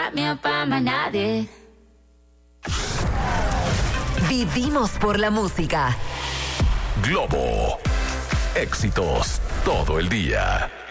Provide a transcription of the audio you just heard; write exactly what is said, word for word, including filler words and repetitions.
got me up on my nadie. Vivimos por la música. Globo. Éxitos todo el día.